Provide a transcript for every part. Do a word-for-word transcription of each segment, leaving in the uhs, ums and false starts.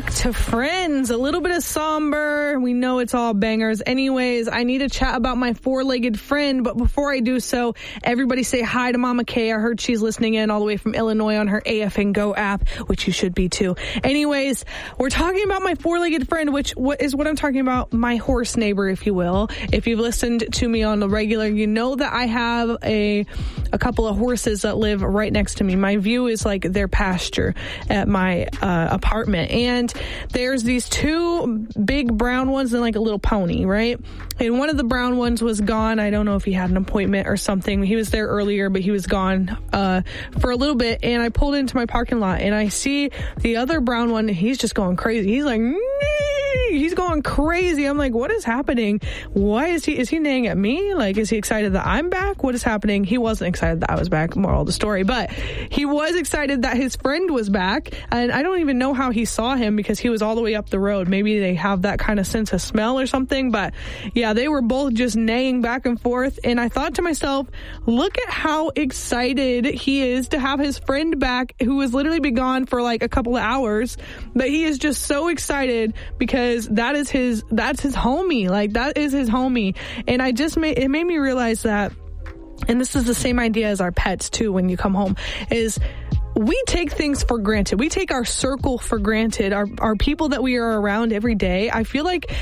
to Friends. A little bit of somber. We know it's all bangers. Anyways, I need to chat about my four-legged friend, but before I do so, everybody say hi to Mama Kay. I heard she's listening in all the way from Illinois on her A F N Go app, which you should be too. Anyways, we're talking about my four-legged friend, which what is what I'm talking about, my horse neighbor, if you will. If you've listened to me on the regular, you know that I have a a couple of horses that live right next to me. My view is like their pasture at my uh, apartment. And there's these two big brown ones and like a little pony, right? And one of the brown ones was gone. I don't know if he had an appointment or something. He was there earlier, but he was gone uh, for a little bit. And I pulled into my parking lot and I see the other brown one. He's just going crazy. He's like, nee! He's going crazy. I'm like, what is happening? Why is he, is he neighing at me? Like, is he excited that I'm back? What is happening? He wasn't excited that I was back, moral of the story, but he was excited that his friend was back. And I don't even know how he saw him because he was all the way up the road. Maybe they have that kind of sense of smell or something, but yeah, they were both just neighing back and forth. And I thought to myself, look at how excited he is to have his friend back who has literally been gone for like a couple of hours, but he is just so excited because that is his, that's his homie. Like that is his homie. And I just made, it made me realize that, and this is the same idea as our pets too, when you come home, is we take things for granted. We take our circle for granted, our, our people that we are around every day. I feel like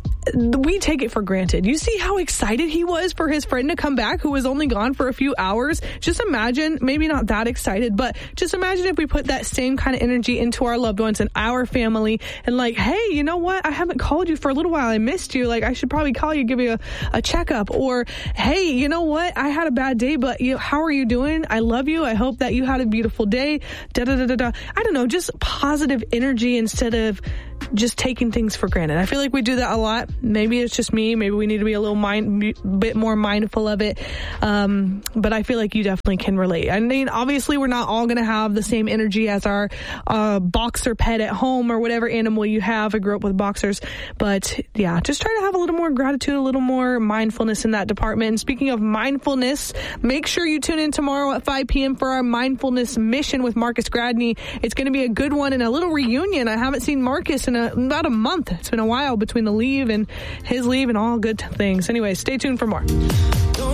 we take it for granted. You see how excited he was for his friend to come back who was only gone for a few hours? Just imagine, maybe not that excited, but just imagine if we put that same kind of energy into our loved ones and our family and like, hey, you know what? I haven't called you for a little while. I missed you. Like, I should probably call you, give you a, a checkup. Or, hey, you know what? I had a bad day, but you, how are you doing? I love you. I hope that you had a beautiful day. Da da da da da. I don't know, just positive energy instead of just taking things for granted. I feel like we do that a lot. Maybe it's just me. Maybe we need to be a little mind, bit more mindful of it. Um, but I feel like you definitely can relate. I mean, obviously we're not all going to have the same energy as our uh, boxer pet at home or whatever animal you have. I grew up with boxers, but yeah, just try to have a little more gratitude, a little more mindfulness in that department. And speaking of mindfulness, make sure you tune in tomorrow at five p.m. for our mindfulness mission with Marcus Gradney. It's going to be a good one and a little reunion. I haven't seen Marcus in a, about a month. It's been a while between the leave and his leave and all good things. Anyway, stay tuned for more.